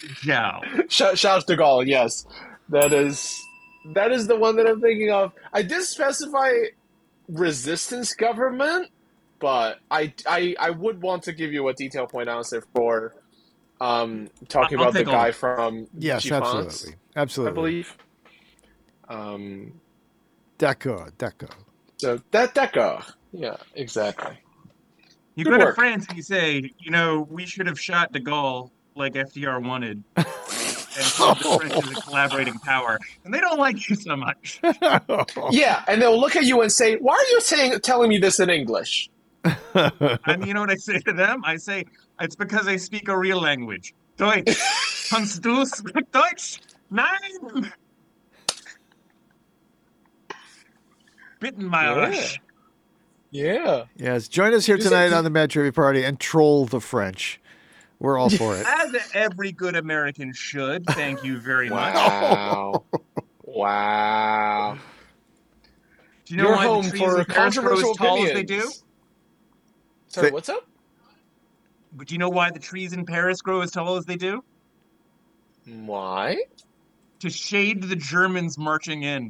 Zhao. Charles de Gaulle, yes. That is the one that I'm thinking of. I did specify resistance government, but I would want to give you a detailed point answer for talking I'll about the take all of guy it. from Yes, Vichy France, absolutely. I Absolutely. believe. Um, D'accord. D'accord. so that go. Yeah, exactly. You Good go to work. France and you say, we should have shot de Gaulle like FDR wanted, and showed the French as a collaborating power, and they don't like you so much. Yeah, and they'll look at you and say, "Why are you telling me this in English?" And you know what I say to them? I say, it's because I speak a real language. Deutsch. Kannst du speak Deutsch? Nein! Bitten, my Yeah, Arsch. yeah. Yes, join us here tonight on the Mad Trivia Party and troll the French. We're all for it. As every good American should. Thank you very much. Wow, wow. Do you know You're why the home trees in for Paris grow as controversial tall as they do? opinions. Sorry, what's up? Do you know why the trees in Paris grow as tall as they do? Why? To shade the Germans marching in.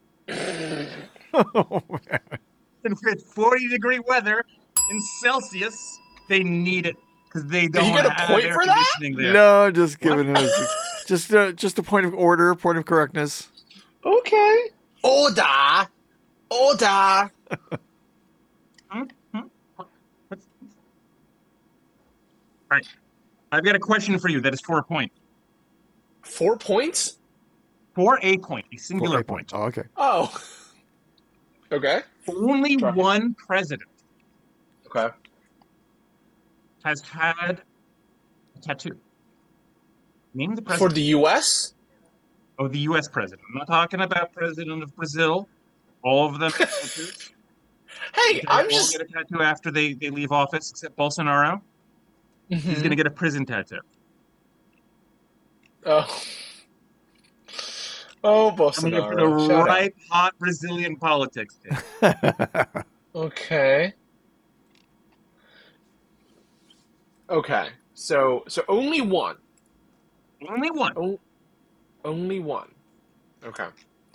Oh, man. And with 40-degree weather in Celsius, they need it because they Did he don't get a have point air for that? conditioning there. No, just What? giving him just a point of order, point of correctness. Okay. Order. Order. Hmm? Hmm? What's- All right. I've got a question for you that is for a point. 4 points? For a point, a For singular a point. Oh, okay. Oh. Okay. Only Try. one president Okay. has had a tattoo. Name the For president. the U.S.? Oh, the U.S. president. I'm not talking about president of Brazil. All of them have tattoos. Hey, They I'm all get just. a tattoo after they leave office, except Bolsonaro. He's going to Mhm. get a prison tattoo. Oh. Oh, I'm here for the Bolsonaro. Shut up. ripe, hot Brazilian politics. Kid. Okay. Okay. So only one. Only one. O- only one. Okay.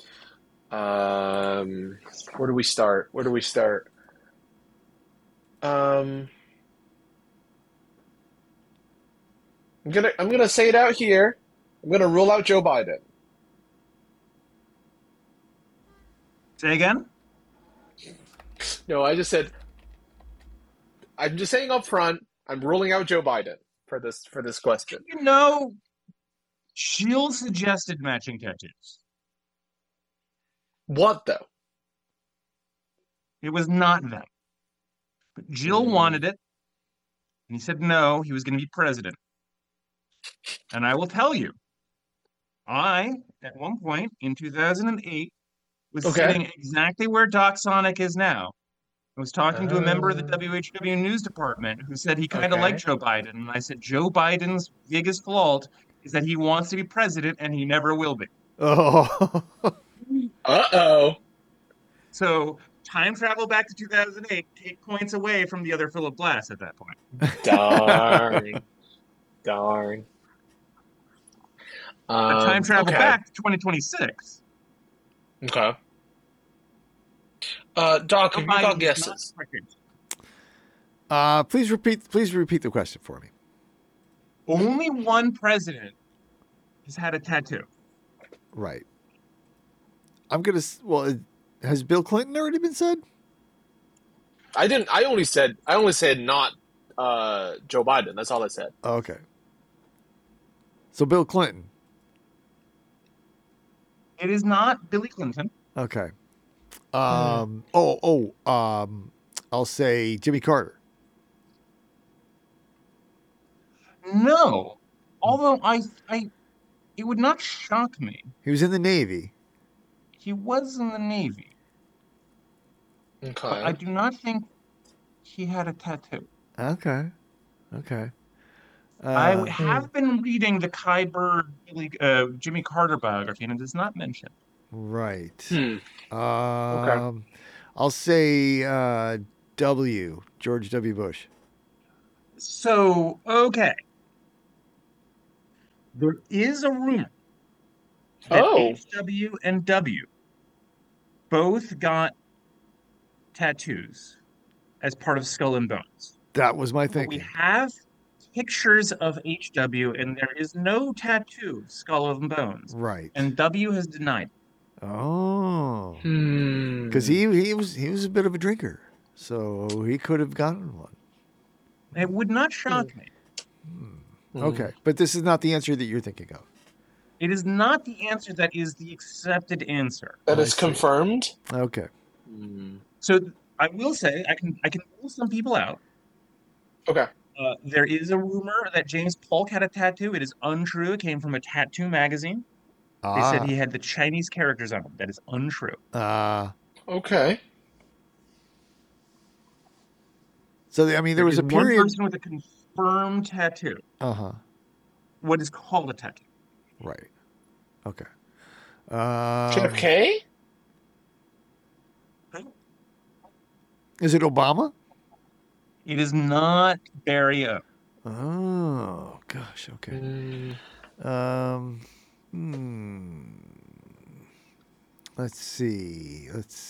Where do we start? Where do we start? Um, I'm gonna say it out here. I'm gonna rule out Joe Biden. Say again? No, I just said I'm just saying up front. I'm ruling out Joe Biden for this question. You know, Shield suggested matching tattoos. What though? It was not them. But Jill Mm, wanted it, and he said no, he was going to be president. And I will tell you, I, at one point in 2008, was okay. sitting exactly where Doc Sonic is now. I was talking to a member of the Uh, WHW news department who said he kind of liked okay. Joe Biden. And I said, Joe Biden's biggest fault is that he wants to be president and he never will be. Oh. Uh-oh. So time travel back to 2008, take points away from the other Philip Glass at that point. Darn. Darn. But time travel Okay. back to 2026. Okay. Doc, Joe have you got Biden is not guesses? president. Please repeat the question for me. Only one president has had a tattoo. Right. Well, has Bill Clinton already been said? I didn't. I only said not Joe Biden. That's all I said. Oh, okay. So Bill Clinton. It is not Billy Clinton. Okay. I'll say Jimmy Carter. No. Although it would not shock me. He was in the Navy. He was in the Navy, but I Okay. do not think he had a tattoo. Okay. Okay. I Uh, have been reading the Kai Bird Jimmy Carter biography, and it does not mention. right. Hmm. Okay. I'll say George W. Bush. So, okay. There is a rumor that Oh. HW and W both got tattoos as part of Skull and Bones. That was my But we thinking. have pictures of HW, and there is no tattoo of Skull and Bones. Right. And W has denied. Oh. Hmm. Because he was a bit of a drinker, so he could have gotten one. It would not shock me. Okay, but this is not the answer that you're thinking of. It is not the answer that is the accepted answer. That I is see. confirmed. Okay. So I will say I can rule some people out. Okay. There is a rumor that James Polk had a tattoo. It is untrue. It came from a tattoo magazine. They said he had the Chinese characters on him. That is untrue. Okay. So I mean, there was is a one period. person with a confirmed tattoo. What is called a tattoo. Right. Okay. JFK? Is it Obama? It is not Barry O. Oh gosh. Okay. Let's see.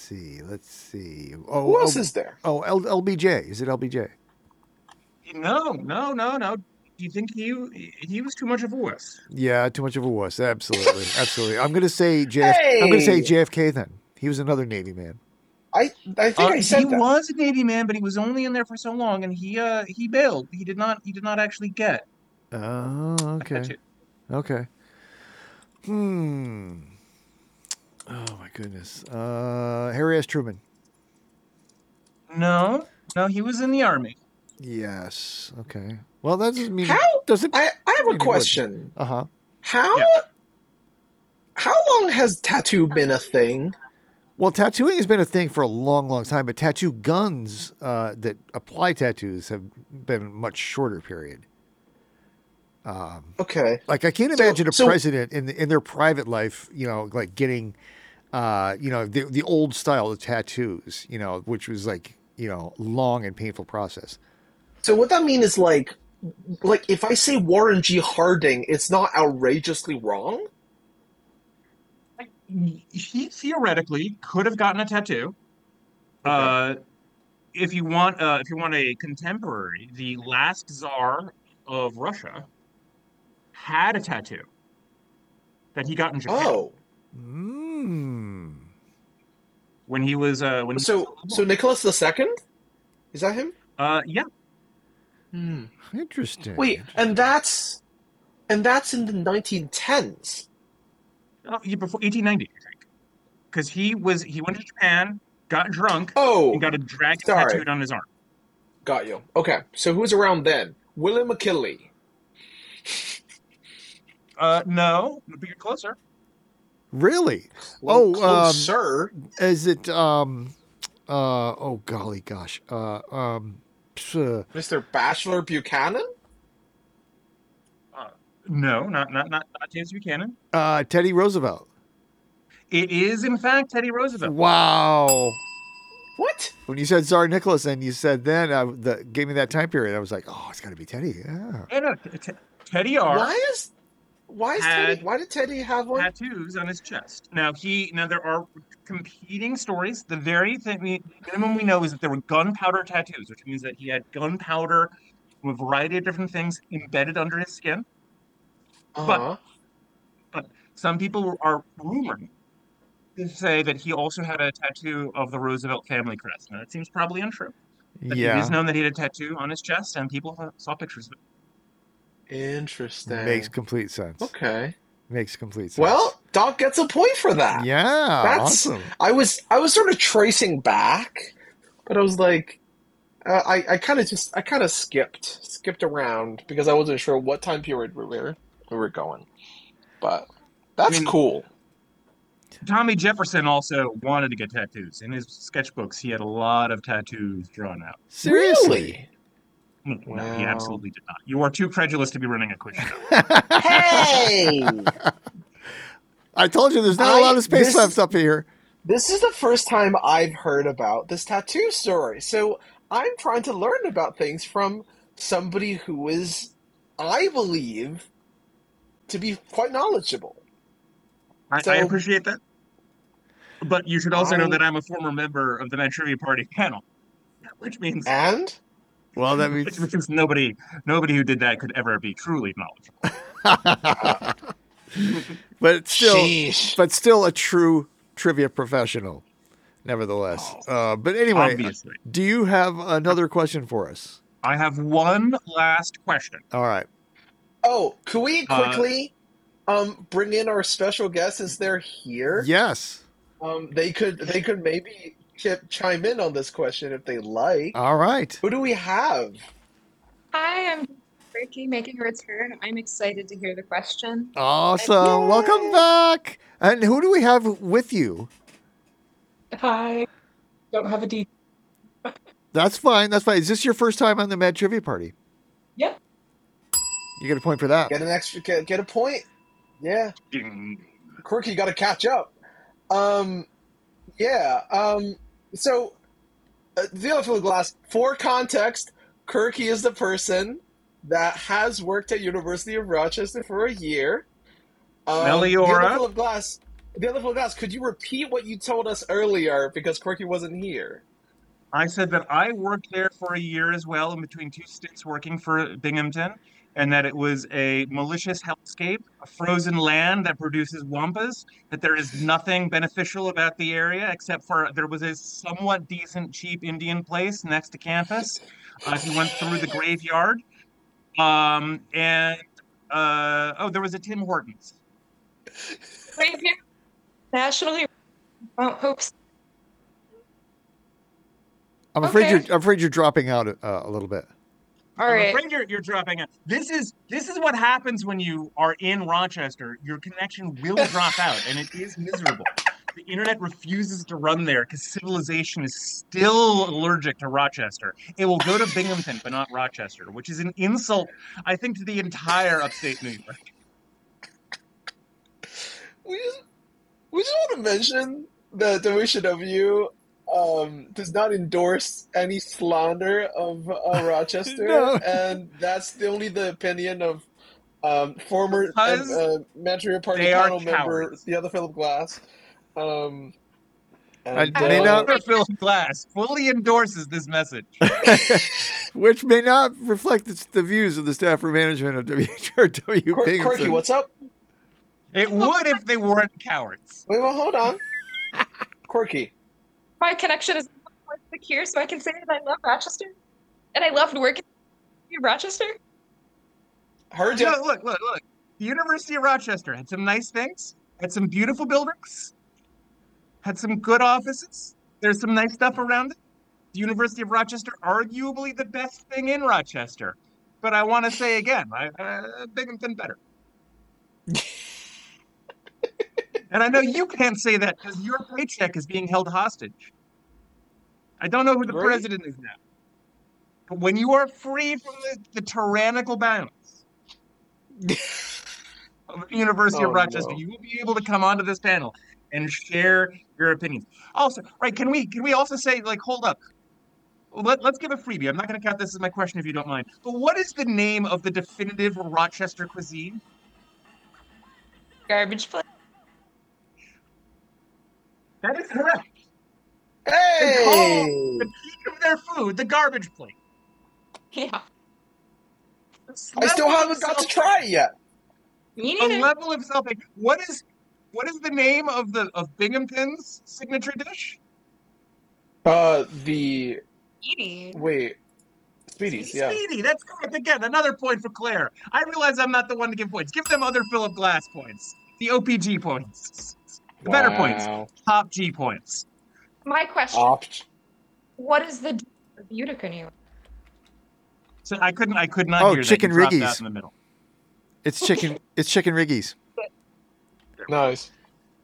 Oh, Who else is there? Oh, LBJ. Is it LBJ? No. Do you think he was too much of a wuss? Yeah, too much of a wuss. Absolutely. I'm going to say Hey! I'm going to say JFK then. He was another Navy man. I think I said he that. was a Navy man, but he was only in there for so long, and he bailed. He did not actually get. Oh, okay. Okay. Oh my goodness. Harry S. Truman. No, he was in the Army. Yes. Okay. Well, that doesn't mean. How? Does it? I have a question. How long has tattoo been a thing? Well, tattooing has been a thing for a long, long time, but tattoo guns that apply tattoos have been a much shorter period. Okay. Like I can't imagine a president in their private life, like getting, the old style of tattoos, which was like, long and painful process. So what that means is like if I say Warren G. Harding, it's not outrageously wrong? He theoretically could have gotten a tattoo. Okay. If you want a contemporary, the last czar of Russia had a tattoo that he got in Japan. Oh. When he was So Nicholas II? Is that him? Yeah. Interesting. Wait, and that's in the 1910s. Before 1890, I think, because he went to Japan, got drunk, and got a dragon tattooed on his arm. Got you. Okay, so who's around then? William McKinley. No, but you're closer. Really? Closer. Is it? Oh golly, gosh. Mr. Bachelor Buchanan? No, not James Buchanan. Teddy Roosevelt. It is, in fact, Teddy Roosevelt. Wow. What? When you said Tsar Nicholas and you said then, gave me that time period, I was like, oh, it's got to be Teddy. Yeah. No, Teddy R. Why did Teddy have one? Tattoos on his chest. Now there are competing stories. The minimum we know is that there were gunpowder tattoos, which means that he had gunpowder from a variety of different things embedded under his skin. But some people are rumored to say that he also had a tattoo of the Roosevelt family crest. Now that seems probably untrue. But it is known that he had a tattoo on his chest, and people saw pictures of it. Interesting. Makes complete sense. Okay. Makes complete sense. Well, Doc gets a point for that. Yeah. That's awesome. I was sort of tracing back, but I was like, I kind of skipped around because I wasn't sure what time period we were going. But that's cool. Tommy Jefferson also wanted to get tattoos. In his sketchbooks, he had a lot of tattoos drawn out. Seriously? No, he absolutely did not. You are too credulous to be running a quiz show. Hey! I told you there's not a lot of space left up here. This is the first time I've heard about this tattoo story. So I'm trying to learn about things from somebody who is, I believe, to be quite knowledgeable. I So- appreciate that. But you should also know I- that I'm a former member of the Mad Trivia Party panel, which means And Well, that means nobody who did that could ever be truly knowledgeable. but sheesh. still a true trivia professional, nevertheless. But anyway, Obviously. do you have another question for us? I have one last question. All right. Oh, could we quickly bring in our special guest since they're here? Yes. They could maybe chime in on this question if they like. All right. Who do we have? Hi, I'm Ricky making a return. I'm excited to hear the question. Awesome. Yay. Welcome back. And who do we have with you? Hi. Don't have a D. That's fine. That's fine. Is this your first time on the Mad Trivia Party? Yep. You get a point for that. Get an extra get a point. Yeah. Ding. Quirky, you got to catch up. So, the other field glass. For context, Quirky is the person that has worked at University of Rochester for a year. Meliora? The other field glass. Could you repeat what you told us earlier because Quirky wasn't here? I said that I worked there for a year as well, in between two stints working for Binghamton, and that it was a malicious hellscape, a frozen land that produces wampas, that there is nothing beneficial about the area except for there was a somewhat decent, cheap Indian place next to campus. If you went through the graveyard. There was a Tim Hortons. Right here. Nationally, hopes. I'm afraid Okay. you're dropping out a little bit. All I'm right. afraid you're dropping out. This is what happens when you are in Rochester. Your connection will drop out, and it is miserable. The internet refuses to run there because civilization is still allergic to Rochester. It will go to Binghamton, but not Rochester, which is an insult, I think, to the entire upstate New York. We just want to mention that the WCW does not endorse any slander of Rochester, No. and that's only the opinion of former Because Mad Trivia Party they are panel member, cowards. the other Philip Glass. I And, may not- Dr. Phil Glass fully endorses this message. Which may not reflect the views of the staff or management of WHRW Quirky, Binghamton. what's up? It would if they weren't cowards. Wait, well, hold on. Quirky. My connection is secure, so I can say that I love Rochester, and I loved working in Rochester. Heard you. Look. The University of Rochester had some nice things, had some beautiful buildings, had some good offices. There's some nice stuff around it. The University of Rochester, arguably the best thing in Rochester. But I want to say again, Binghamton better. And I know you can't say that because your paycheck is being held hostage. I don't know who the Right. president is now. But when you are free from the tyrannical bounds of the University of Oh, Rochester, no. you will be able to come onto this panel and share your opinions. Also, right, can we also say, like, hold up. Let's give a freebie. I'm not going to count this as my question if you don't mind. But what is the name of the definitive Rochester cuisine? Garbage plate. That is correct. They call Hey! the peak of their food the garbage plate. Yeah. I still haven't got to try it yet. Me A neither. level of self. What is the name of Binghamton's signature dish? The Edie. wait, Speedies, yeah. Speedy. That's correct. Again, another point for Claire. I realize I'm not the one to give points. Give them other Philip Glass points. The OPG points. The better points. Wow. Top G points. My question: what is the of Utica, New York? So I could not Oh, hear chicken that. You dropped riggies. out in the middle. It's chicken riggies. Nice.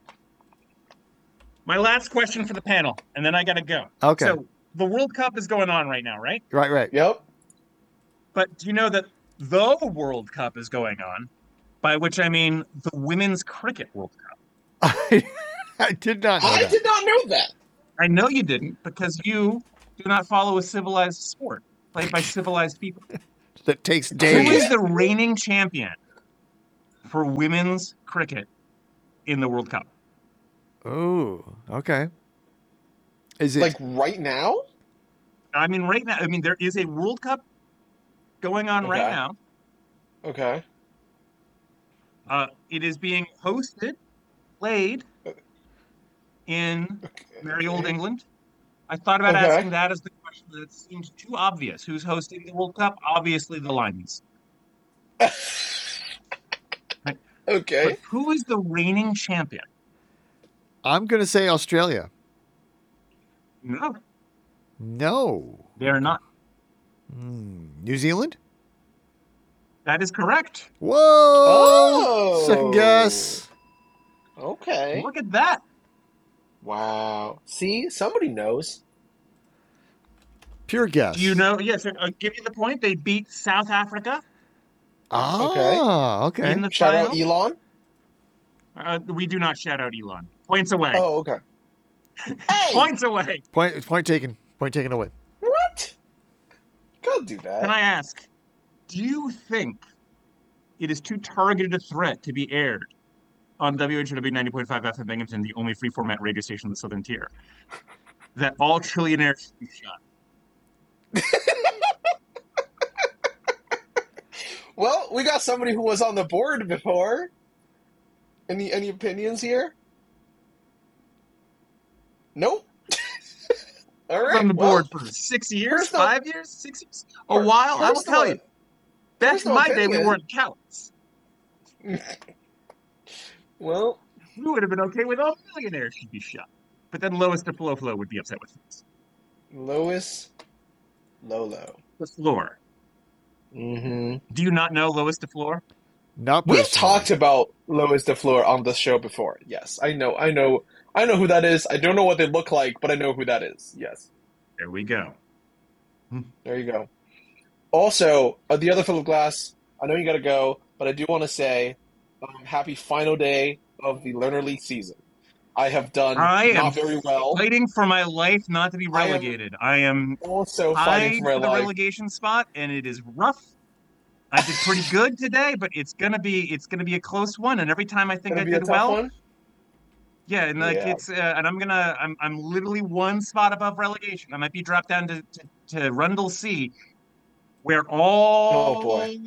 My last question for the panel, and then I gotta go. Okay. So the World Cup is going on right now, right? Right. Yep. But do you know that the World Cup is going on? By which I mean the Women's Cricket World Cup. I did not know I that. did not know that. I know you didn't because you do not follow a civilized sport played by civilized people. That takes Who days. is the reigning champion? for women's cricket in the World Cup. Oh, okay. Is it Like right now? I mean, right now, there is a World Cup going on right Okay. now. Okay. It is being hosted, played in merry old Okay. England. I thought about Okay. asking that as the question, but it seems too obvious. Who's hosting the World Cup? Obviously, the Lions. Right? Okay. But who is the reigning champion? I'm going to say Australia. No, No. they're not. New Zealand? That is correct. Whoa! Oh. Second guess. Okay. Look at that. Wow. See, somebody knows. Pure guess. Do you know? Yes, I'll give you the point. They beat South Africa Ah, okay. in the Shout final. out Elon. We do not shout out Elon. Points away. Oh, okay. Hey! Points away. Point taken. Point taken away. What? Go do that. Can I ask, do you think it is too targeted a threat to be aired on WHW 90.5 FM Binghamton, the only free format radio station in the Southern Tier, that all trillionaires should be shot? Well, we got somebody who was on the board before. Any opinions here? Nope. All I was right. on the well, board for 6 years, first off- 5 years, 6 years, a while. I will first tell one- you. Back in personal my day, we opinion. weren't cowards. Well, We would have been okay with all millionaires should be shot. But then Lois DeFlo would be upset with us. Lois Lolo. The floor. Mm-hmm. Do you not know Lois DeFleur? Not We've personally. talked about Lois DeFleur on the show before. Yes, I know who that is. I don't know what they look like, but I know who that is. Yes, There we go. there you go. Also, the other Philip Glass. I know you got to go, but I do want to say, happy final day of the Learner League season. I have done I am not very well. fighting for my life not to be I am relegated. I am Also tied fighting for for my the life. relegation spot, and it is rough. I did pretty good today, but it's gonna be a close one. And every time I think Gonna I be a did tough well, one. yeah, and like Yeah. it's and I'm literally one spot above relegation. I might be dropped down to Rundle C, where all Oh, boy.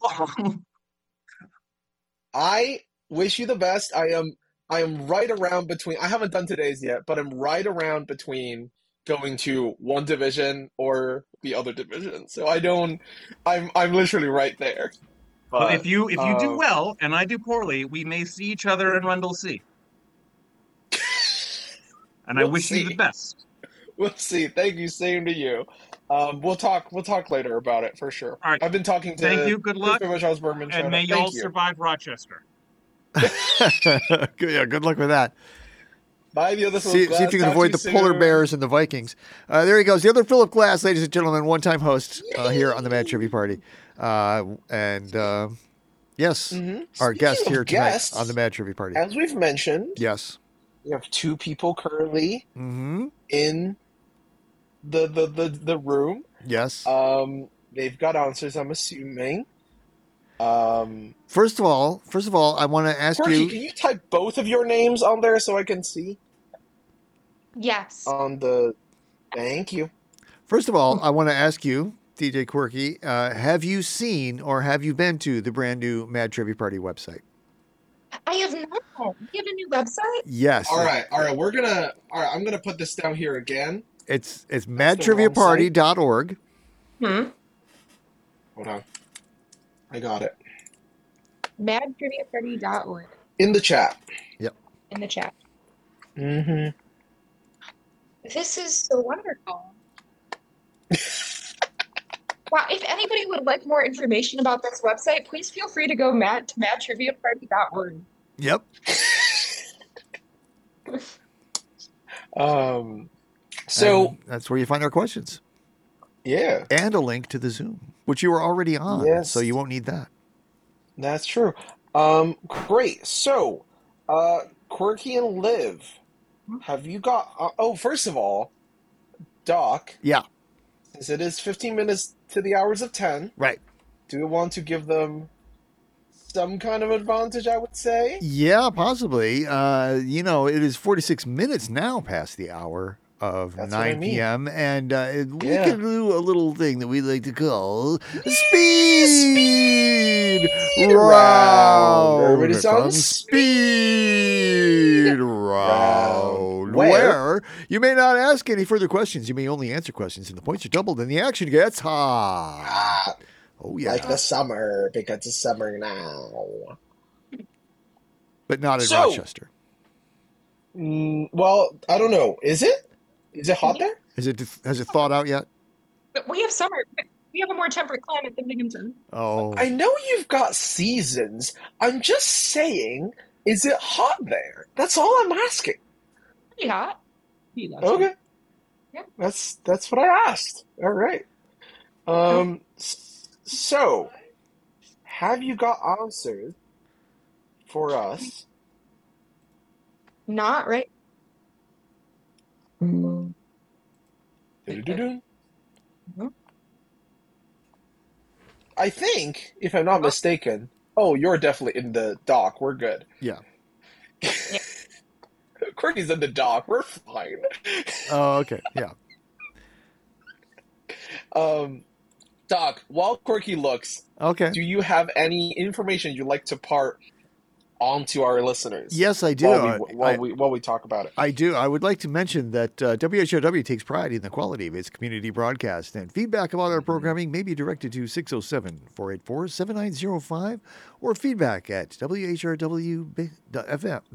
I wish you the best. I am right around between. I haven't done today's yet, but I'm right around between going to one division or the other division. So I don't. I'm literally right there. Well, But if you do um, well and I do poorly, we may see each other in Rundle C. And I We'll wish you the see. best. we'll see. Thank you. Same to you. We'll talk later about it for sure. All right. I've been talking to Thank you. Good luck. Christopher Charles Berman. And Shout may out. you all Thank you. survive Rochester. Good luck with that. Bye, the other See Philip if you can Glass. avoid Talk the to you polar soon. bears and the Vikings. There he goes. The other Philip Glass, ladies and gentlemen, one-time host here on the Mad Trivia Party. Yes, Mhm. our guest Speaking of here tonight guests, on the Mad Trivia Party. As we've mentioned, Yes. we have two people currently Mm-hmm. in the room. Yes. They've got answers, I'm assuming. First of all, I want to ask Quirky, you. can you type both of your names on there so I can see Yes. on the? Thank you. First of all, I want to ask you, DJ Quirky, have you seen or have you been to the brand new Mad Trivia Party website? I have not. You have a new website? Yes. All right. I'm gonna put this down here again. It's the wrong madtriviaparty.org. Hmm. Hold on. I got it Madtriviaparty.org in the chat. in the chat. Mm-hmm. This is so wonderful. Wow, if anybody would like more information about this website, please feel free to go to madtriviaparty.org. Yep. So And that's where you find our questions yeah, and a link to the Zoom, which you were already on, Yes. so you won't need that. that's true. Great. So, Quirky and Liv, have you got? First of all, Doc, Yeah. since it is 15 minutes to the hours of 10, Right. do we want to give them some kind of advantage, I would say. Yeah, possibly. It is 46 minutes now past the hour of That's what I 9 mean. p.m. And we Yeah. can do a little thing that we like to call speed round. Everybody's Here on comes speed round. Where- Where you may not ask any further questions. You may only answer questions, and the points are doubled, and the action gets hot. Oh, yeah. like the summer, because it's summer now. But not in So- Rochester. Well, I don't know. Is it? Is it hot there? Has it thawed out yet? But we have summer. We have a more temperate climate than Binghamton. Oh. I know you've got seasons. I'm just saying, is it hot there? That's all I'm asking. Pretty hot. Okay. Yeah. That's what I asked. All right. So, have you got answers for us? Not right. Mm, Doo-doo-doo-doo. Mhm. I think, if I'm not mistaken, oh, you're definitely in the dock. We're good. Yeah. Quirky's in the dock. We're fine. Oh, okay. Yeah. Doc, while Quirky looks, Okay. do you have any information you'd like to part onto our listeners? Yes, I do. While we talk about it. I do. I would like to mention that WHRW takes pride in the quality of its community broadcast, and feedback about our programming may be directed to 607-484-7905 or feedback at WHRW.FM,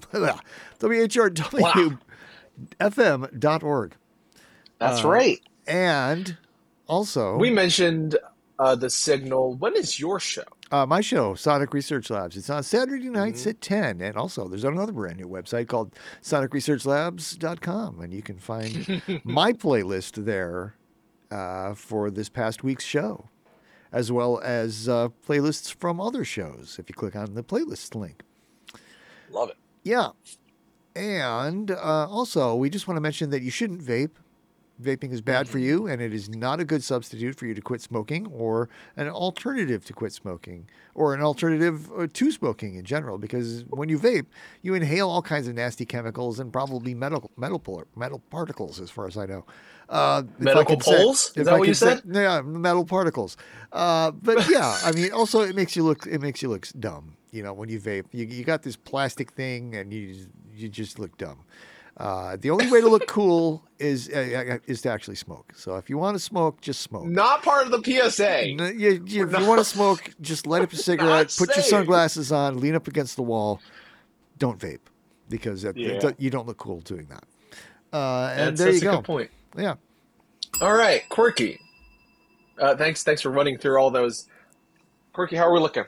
WHRWFM.org. That's right. And also, We mentioned the signal. When is your show? my show, Sonic Research Labs. It's on Saturday nights at 10. And also, there's another brand new website called sonicresearchlabs.com. And you can find my playlist there for this past week's show, as well as playlists from other shows if you click on the playlist link. Love it. Yeah. And also, we just want to mention that you shouldn't vape. Vaping is bad for you, and it is not a good substitute for you to quit smoking or an alternative to quit smoking or an alternative to smoking in general, because when you vape, you inhale all kinds of nasty chemicals and probably metal particles, as far as I know. Medical poles? Is that what you said? Yeah, metal particles. But yeah, I mean, also it makes you look dumb. You know, when you vape, you got this plastic thing, and you just look dumb. The only way to look cool is to actually smoke. So if you want to smoke, just smoke. Not part of the PSA. If you want to smoke, just light up a cigarette, put your saying. sunglasses on, lean up against the wall. Don't vape, because Yeah. you don't look cool doing that. And That's there you a go. good point. Yeah. All right, Quirky. Thanks for running through all those. Quirky, how are we looking?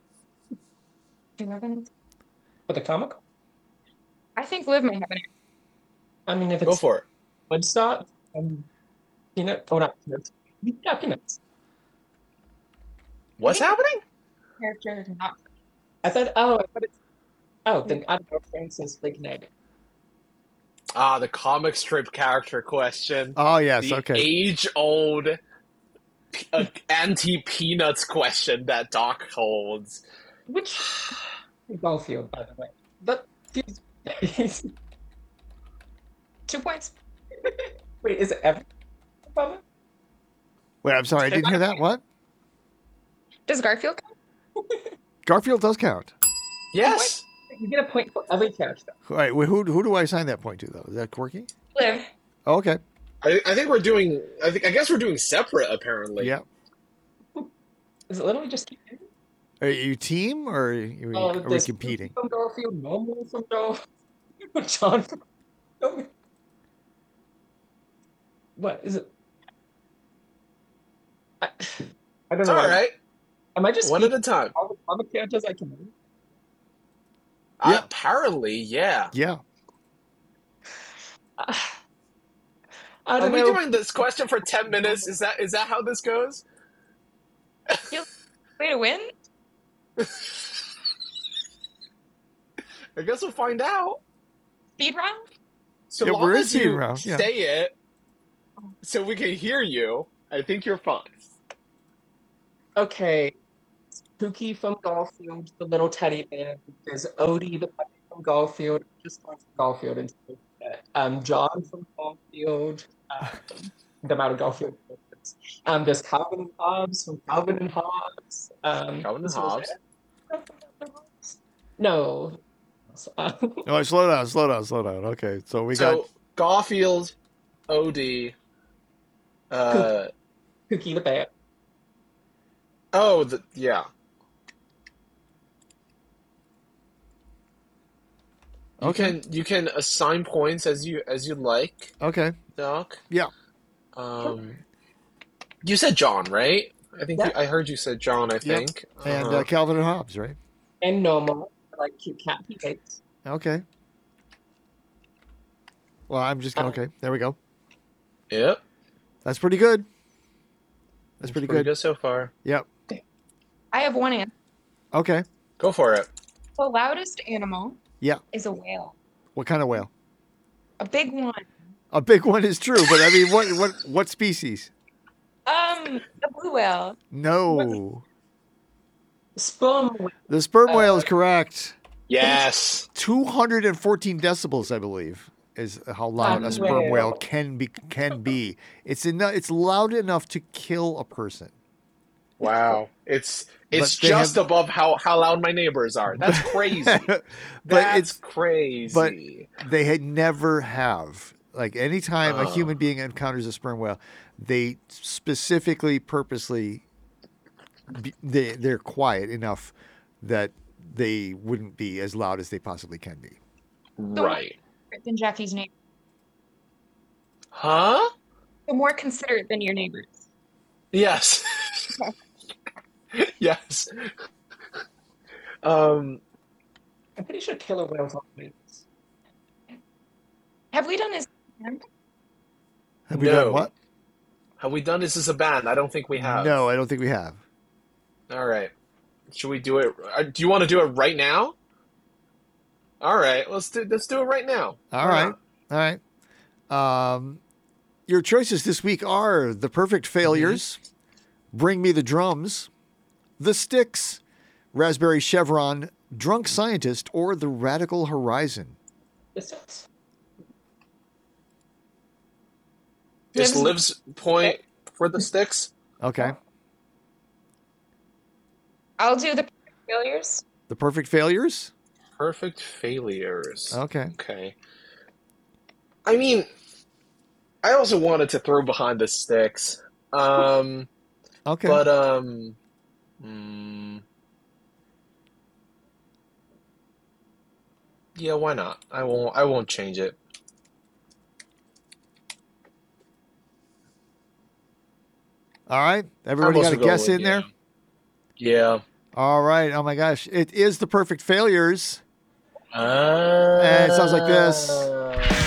11. for the comic? I think Liv may have an. I mean, if Go it's for it. Woodstock, peanut. Oh, not peanuts. Yeah, peanuts. What's happening? Character not. I thought it's. Oh, then I don't know. Francis Big Ned. The comic strip character question. Oh yes. The Okay. age-old anti-Peanuts question that Doc holds. Which Garfield, by the way. But 2 points. wait, is it ever? Wait, I'm sorry, I didn't hear that. What? Does Garfield count? Garfield does count. Yes. You get a point for every character. All right. Who do I assign that point to though? Is that Quirky? Liv. Oh, okay. I think we're doing. I guess we're doing separate. Apparently. Yeah. Is it literally just Are you team or are we there's competing? from Garfield, normal from Garfield, John from What is it? I don't It's know. all right. Am I just One at speaking a time. all the comic characters I can name? Yeah. Apparently, yeah. Yeah. I Are don't we know. doing this question for 10 minutes? Is that how this goes? Way to win? I guess we'll find out. Speed round? So Yeah, long we're in as speed you round, yeah. say it, so we can hear you. I think you're fine. Okay. Pookie from Garfield, the little teddy bear. There's Odie, the puppy from Garfield. Just from Garfield and John from Garfield. The amount of Garfield. There's Calvin and Hobbes from Calvin and Hobbes. Calvin and Hobbes. No. No, slow down. Okay, so we got So Garfield, Odie, Cookie the bear. yeah. okay. You can assign points as you like, Okay, Doc. yeah. You said John, right? I think Yeah. I heard you said John. I think. And Uh-huh. Calvin and Hobbes, right? And Norma, like cute cat he hates. Okay. Well, I'm just gonna. Okay, there we go. Yep. That's pretty good. That's pretty good. so far. Yep. I have one answer. Okay. Go for it. The loudest animal Yeah. is a whale. What kind of whale? A big one. A big one is true, but I mean, what species? The blue whale. No. Sperm whale. The sperm whale is correct. Yes. 214 decibels, I believe, is how loud a sperm whale can be. It's loud enough to kill a person. Wow. It's But they just have- above how loud my neighbors are. That's crazy. But That's it's crazy. but they had never have. Like anytime a Oh. human being encounters a sperm whale, they specifically, purposely, they're quiet enough that they wouldn't be as loud as they possibly can be. Right. Than Jackie's neighbor. Huh? So more considerate than your neighbors. Yes. Yes. I'm pretty sure killer whales are whales. Have we done this? Have we No. done what? Have we done this as a band? I don't think we have. No, I don't think we have. All right. Should we do it? Do you want to do it right now? All right. Let's do it right now. All Why right. not? All right. Your choices this week are The Perfect Failures, Bring Me the Drums, The Sticks, Raspberry Chevron, Drunk Scientist, or The Radical Horizon. This is Is Liv's point for the sticks? Okay. I'll do the failures. The Perfect Failures? Perfect failures. Okay. Okay. I mean, I also wanted to throw behind the sticks. Okay. But yeah, why not? I won't change it. All right. Everybody I'm got a also guess going in with- there? Yeah. All right. Oh my gosh. It is The Perfect Failures. And it sounds like this.